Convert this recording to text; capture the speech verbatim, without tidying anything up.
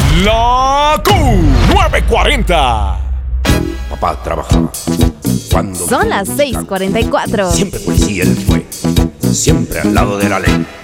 La Q nueve cuarenta. Papá trabajaba. Cuando Son las seis cuarenta y cuatro. Siempre policía él fue, siempre al lado de la ley.